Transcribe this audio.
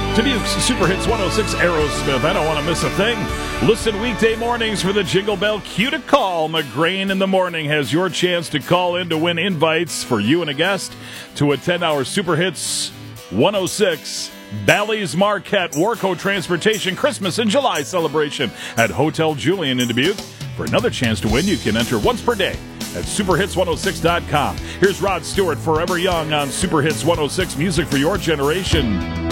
Dubuque's Super Hits 106 Aerosmith. I don't want to miss a thing. Listen weekday mornings for the Jingle Bell Cue to Call. McGrain in the Morning has your chance to call in to win invites for you and a guest to attend our Super Hits 106 Bally's Marquette Warco Transportation Christmas in July celebration at Hotel Julian in Dubuque. For another chance to win, you can enter once per day at superhits106.com. Here's Rod Stewart, Forever Young on Super Hits 106, music for your generation.